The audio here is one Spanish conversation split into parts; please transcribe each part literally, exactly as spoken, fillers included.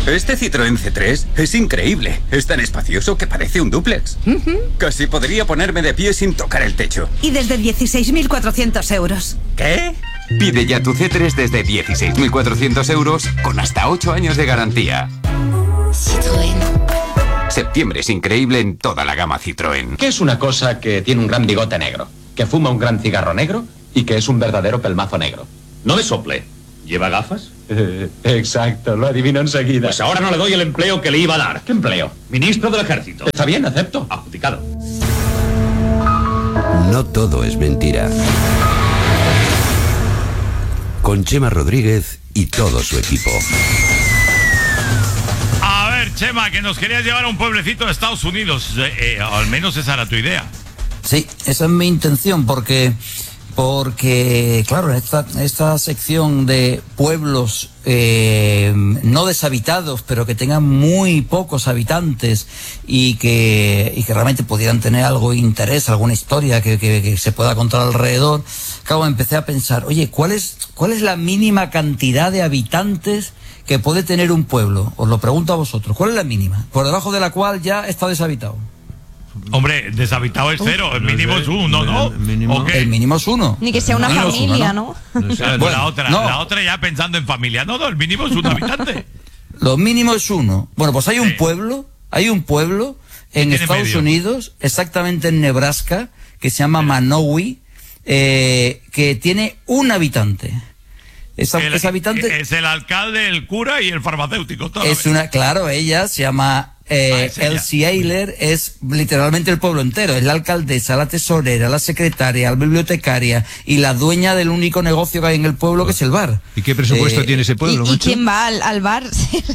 Este Citroën C tres es increíble. Es tan espacioso que parece un dúplex. Uh-huh. Casi podría ponerme de pie sin tocar el techo. Y desde dieciséis mil cuatrocientos euros. ¿Qué? Pide ya tu C tres desde dieciséis mil cuatrocientos euros con hasta ocho años de garantía. Citroën. Septiembre es increíble en toda la gama Citroën. ¿Qué es una cosa que tiene un gran bigote negro, que fuma un gran cigarro negro y que es un verdadero pelmazo negro? No me sople. ¿Lleva gafas? Eh, exacto, lo adivino enseguida. Pues ahora no le doy el empleo que le iba a dar. ¿Qué empleo? Ministro del Ejército. Está bien, acepto. Adjudicado. No todo es mentira. Con Chema Rodríguez y todo su equipo. A ver, Chema, que nos querías llevar a un pueblecito de Estados Unidos. Eh, eh, al menos esa era tu idea. Sí, esa es mi intención, porque... Porque, claro, en esta, esta sección de pueblos eh, no deshabitados, pero que tengan muy pocos habitantes y que, y que realmente pudieran tener algo de interés, alguna historia que, que, que se pueda contar alrededor, claro, empecé a pensar, oye, ¿cuál es, cuál es la mínima cantidad de habitantes que puede tener un pueblo? Os lo pregunto a vosotros, ¿cuál es la mínima? Por debajo de la cual ya está deshabitado. Hombre, deshabitado es cero, el mínimo es uno, ¿no? El mínimo, el mínimo es uno. Ni que sea una familia, ¿no? ¿no? no sé, bueno, la otra, no. la otra ya pensando en familia. No, no, el mínimo es un habitante. Lo mínimo es uno. Bueno, pues hay un sí. pueblo, hay un pueblo en Estados medio? Unidos, exactamente en Nebraska, que se llama Manowi, eh, que tiene un habitante. Esa, el, ese habitante es el alcalde, el cura y el farmacéutico. Es una, claro, ella se llama eh, ah, Elsie Ayler, es literalmente el pueblo entero. Es la alcaldesa, la tesorera, la secretaria, la bibliotecaria y la dueña del único negocio que hay en el pueblo, que es el bar. ¿Y qué presupuesto eh, tiene ese pueblo? ¿Y, ¿y quién va al, al bar?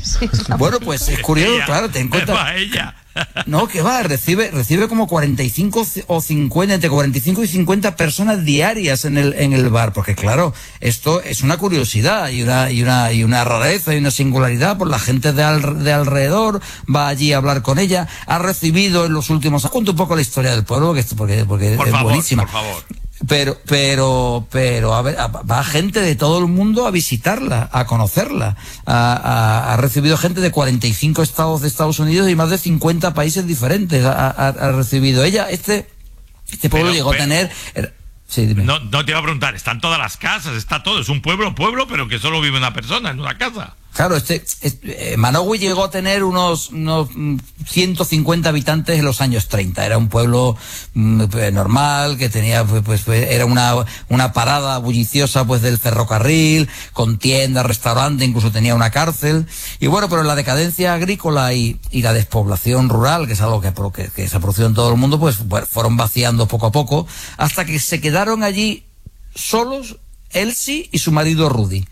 Bueno, pues es curioso, ella, claro, ten en cuenta. Va ella. No, que va, recibe recibe como cuarenta y cinco o cincuenta, entre cuarenta y cinco y cincuenta personas diarias en el en el bar, porque claro, esto es una curiosidad y una y una y una rareza y una singularidad, por la gente de, al, de alrededor va allí a hablar con ella, ha recibido en los últimos... Cuento un poco la historia del pueblo, porque, porque, porque por es favor, buenísima. Por favor. Pero, pero, pero, a ver, va gente de todo el mundo a visitarla, a conocerla. Ha, ha, ha recibido gente de cuarenta y cinco estados de Estados Unidos y más de cincuenta países diferentes. Ha, ha, ha recibido ella. Este, este pueblo pero, llegó pero, a tener. Sí, dime. No, no te iba a preguntar, están todas las casas, está todo. Es un pueblo, pueblo, pero que solo vive una persona en una casa. Claro, este, este eh, Manowi llegó a tener unos, unos ciento cincuenta habitantes en los años treinta. Era un pueblo mm, normal, que tenía, pues, pues, era una, una parada bulliciosa, pues, del ferrocarril, con tiendas, restaurante, incluso tenía una cárcel. Y bueno, pero la decadencia agrícola y, y la despoblación rural, que es algo que, que, que se ha producido en todo el mundo, pues, pues fueron vaciando poco a poco, hasta que se quedaron allí solos Elsie y su marido Rudy.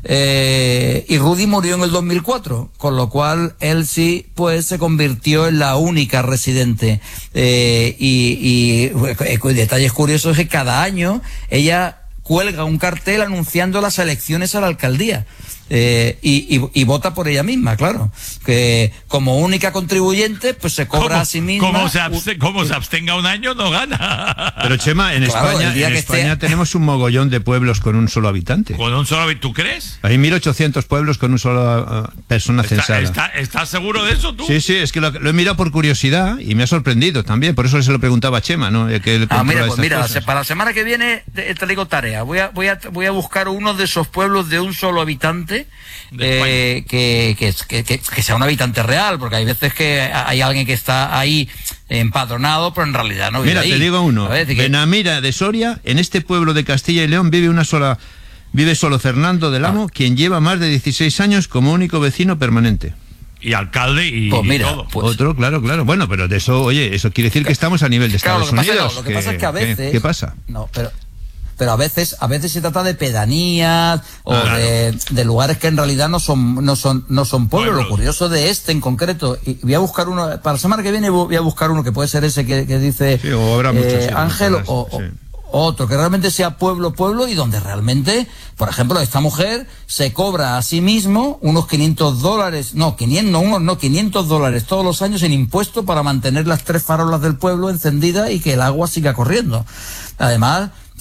Eh, y Rudy murió en el dos mil cuatro, con lo cual Elsie pues se convirtió en la única residente. Eh, y, y detalles curiosos es que cada año ella cuelga un cartel anunciando las elecciones a la alcaldía. Eh, y, y, y vota por ella misma, claro, que como única contribuyente pues se cobra a sí misma. Como se, abste, como se abstenga un año no gana. Pero Chema, en claro, España, en España esté... tenemos un mogollón de pueblos con un solo habitante. ¿Con un solo habitante? ¿Tú crees? Hay mil ochocientos pueblos con una sola uh, persona ¿Está, censada. Está, ¿Estás seguro de eso tú? Sí, sí, es que lo, lo he mirado por curiosidad y me ha sorprendido también, por eso se lo preguntaba a Chema, ¿no? Que ah, mira, pues mira, cosas. Para la semana que viene te, te digo tarea, voy a, voy a, voy a buscar uno de esos pueblos de un solo habitante. Eh, que, que, que, que, que sea un habitante real, porque hay veces que hay alguien que está ahí empadronado, pero en realidad no vive Mira, ahí. te digo uno, Benamira de Soria, en este pueblo de Castilla y León vive una sola, vive solo Fernando del Amo, ah. quien lleva más de dieciséis años como único vecino permanente. Y alcalde y, pues mira, y todo. Pues, otro, claro, claro. Bueno, pero de eso, oye, eso quiere decir que estamos a nivel de Estados claro, lo que Unidos. Pasa, no, lo que pasa es que a veces... ¿Qué, qué pasa? No, pero... pero a veces a veces se trata de pedanías o claro. de, de lugares que en realidad no son no son no son pueblos. Bueno, lo curioso de este en concreto, y voy a buscar uno para la semana que viene, voy a buscar uno que puede ser ese que, que dice sí, o habrá muchos, eh, sí, Ángel muchas, o, sí. o otro que realmente sea pueblo pueblo y donde realmente, por ejemplo, esta mujer se cobra a sí mismo unos quinientos dólares, no quinientos, no unos no quinientos dólares todos los años en impuestos para mantener las tres farolas del pueblo encendidas y que el agua siga corriendo. Además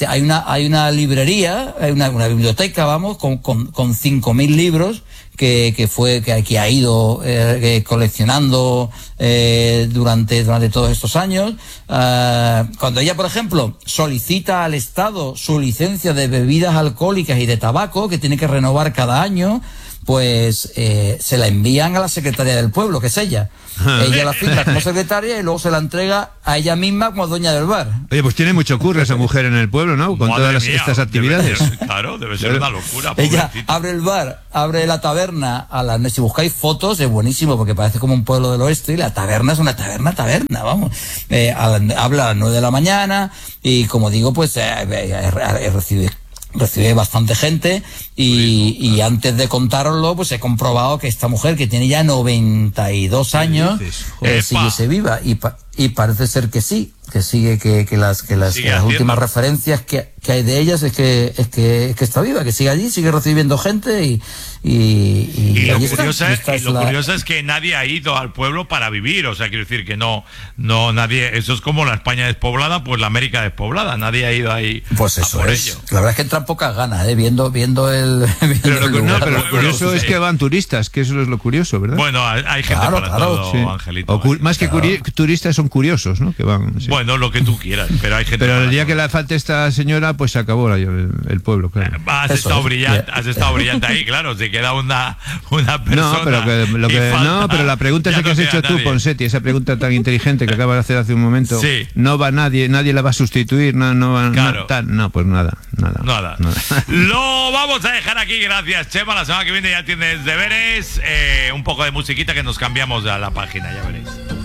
te- hay una hay una librería, hay una, una biblioteca, vamos, con con, con cinco mil libros que, que fue que, que ha ido eh, eh, coleccionando eh, durante durante todos estos años. Uh, cuando ella, por ejemplo, solicita al Estado su licencia de bebidas alcohólicas y de tabaco, que tiene que renovar cada año, pues eh, se la envían a la Secretaría del Pueblo, que es ella. Ella la firma como secretaria y luego se la entrega a ella misma como dueña del bar. Oye, pues tiene mucho curro esa mujer en el pueblo, ¿no? Con Madre todas las- mía, estas debe actividades. ser- claro, debe ser una locura. Ella pobrecita. abre el bar, abre la taberna a las noche. Si buscáis fotos, es buenísimo porque parece como un pueblo del oeste y la taberna es una taberna, taberna, vamos. Eh, a la- habla a las nueve de la mañana y, como digo, pues eh, eh, eh, recibe recibe bastante gente y, y antes de contároslo, pues he comprobado que esta mujer, que tiene ya noventa y dos años, dices? eh, Epa. sigue se viva y, pa- y parece ser que sí, que sigue, que, que las que las, Sigue que las haciendo. últimas referencias que, que hay de ellas es que es que, es que está viva, que sigue allí, sigue recibiendo gente y y, y, Y lo, allí está. curioso, Y es, esta y es lo la- curioso es que nadie ha ido al pueblo para vivir, o sea, quiero decir que no, no, nadie, eso es como la España despoblada, pues la América despoblada, nadie ha ido ahí Pues a eso por es. ello. La verdad es que entran pocas ganas, ¿eh? viendo viendo el, viendo Pero, el lo, no, lugar. pero lo Bueno, curioso sí. es que van turistas, que eso es lo curioso, ¿verdad? Bueno, hay, hay gente Claro, para claro, todo, Sí. Angelito. O cu- más que curi- turistas son curiosos, ¿no? Que van. sí. Bueno, lo que tú quieras, pero hay gente Pero para el día todo. que le falte esta señora, pues se acabó la- el, el pueblo, claro. Has Eso estado es. brillante, Bien. has estado brillante ahí, claro, si queda una, una persona. No, pero que, lo y que- falta, no, pero la pregunta ya esa que no has queda hecho tú, nadie. Ponseti, esa pregunta tan inteligente que acabas de hacer hace un momento, Sí. no va nadie, nadie la va a sustituir, no, no va, Claro. no, tal, no, pues nada, nada, Nada. Lo vamos a dejar aquí, gracias, Chema. La semana que viene ya tienes deberes, eh, un poco de musiquita que nos cambiamos a la página, ya veréis.